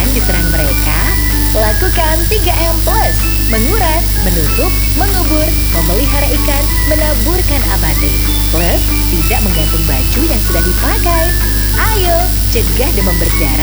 kasih sayang mereka? Lakukan 3M Plus: menguras, menutup, mengubur, memelihara ikan, menaburkan abate. Plus, tidak menggantung baju yang sudah dipakai. Ayo, cegah demam berdarah